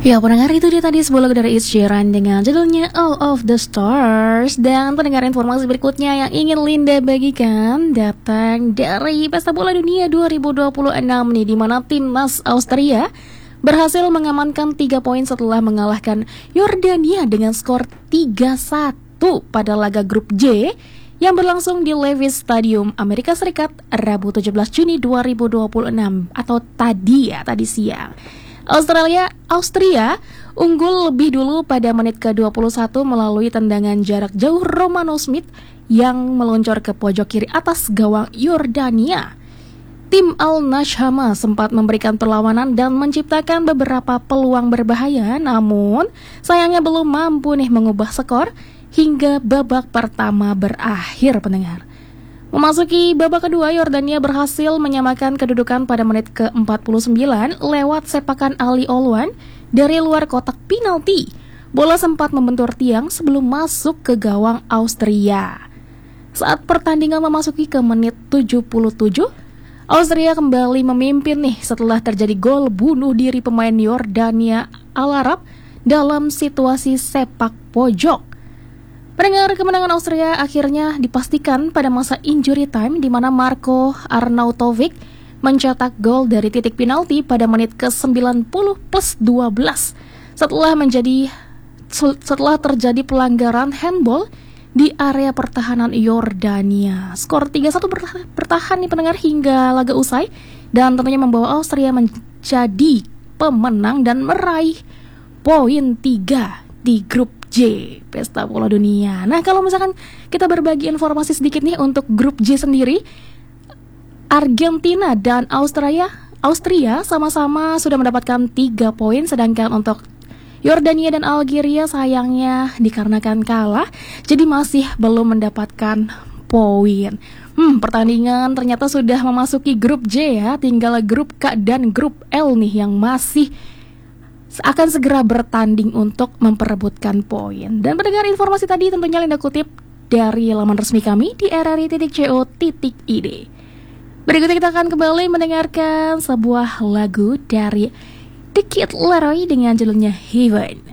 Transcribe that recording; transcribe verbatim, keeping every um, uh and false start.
Ya, pendengar, itu dia tadi sebuah lagu dari Ed Sheeran dengan judulnya All of the Stars. Dan pendengar, informasi berikutnya yang ingin Linda bagikan datang dari Pesta Bola Dunia dua ribu dua puluh enam nih, di mana timnas Austria berhasil mengamankan tiga poin setelah mengalahkan Yordania dengan skor tiga satu pada laga grup J yang berlangsung di Levi's Stadium, Amerika Serikat, Rabu tujuh belas Juni dua ribu dua puluh enam atau tadi ya, tadi siang. Australia Austria unggul lebih dulu pada menit ke dua puluh satu melalui tendangan jarak jauh Romano Smith yang meluncur ke pojok kiri atas gawang Yordania. Tim Al-Nashama sempat memberikan perlawanan dan menciptakan beberapa peluang berbahaya, namun sayangnya belum mampu nih mengubah skor hingga babak pertama berakhir, pendengar. Memasuki babak kedua, Yordania berhasil menyamakan kedudukan pada menit ke empat puluh sembilan lewat sepakan Ali Olwan dari luar kotak penalti. Bola sempat membentur tiang sebelum masuk ke gawang Austria. Saat pertandingan memasuki ke menit tujuh puluh tujuh, Austria kembali memimpin nih setelah terjadi gol bunuh diri pemain Yordania Al-Arab dalam situasi sepak pojok. Pendengar, kemenangan Austria akhirnya dipastikan pada masa injury time, di mana Marko Arnautovic mencetak gol dari titik penalti pada menit ke sembilan puluh plus dua belas setelah menjadi setelah terjadi pelanggaran handball di area pertahanan Yordania. Skor tiga satu bertahan nih, pendengar, hingga laga usai, dan tentunya membawa Austria menjadi pemenang dan meraih poin tiga di grup J Pesta Bola Dunia. Nah, kalau misalkan kita berbagi informasi sedikit nih untuk grup J sendiri, Argentina dan Austria Austria sama-sama sudah mendapatkan tiga poin, sedangkan untuk Yordania dan Algeria sayangnya dikarenakan kalah jadi masih belum mendapatkan poin. Hmm, pertandingan ternyata sudah memasuki grup J ya, tinggal grup K dan grup L nih yang masih akan segera bertanding untuk memperebutkan poin. Dan mendengar informasi tadi tentunya Linda kutip dari laman resmi kami di r r i titik co titik i d. Berikutnya kita akan kembali mendengarkan sebuah lagu dari The Kid Laroi dengan judulnya Heaven.